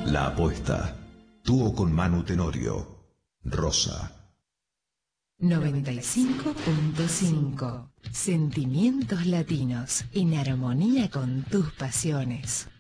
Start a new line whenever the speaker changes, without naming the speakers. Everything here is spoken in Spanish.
La apuesta. Dúo con Manu Tenorio. Rosa.
95.5. Sentimientos latinos en armonía con tus pasiones.